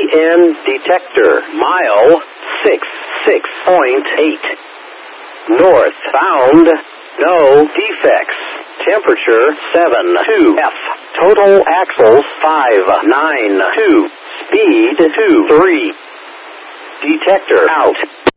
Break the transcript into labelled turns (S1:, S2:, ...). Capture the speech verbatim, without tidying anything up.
S1: N detector. Mile six six point eight. Northbound. No defects. Temperature seven two F. Total axles five nine two. Speed two three. Detector out.